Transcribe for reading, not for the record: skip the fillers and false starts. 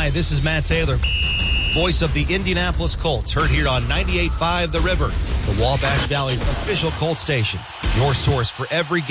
Hi, this is Matt Taylor, voice of the Indianapolis Colts, heard here on 98.5 The River, the Wabash Valley's official Colts station. Your source for every game.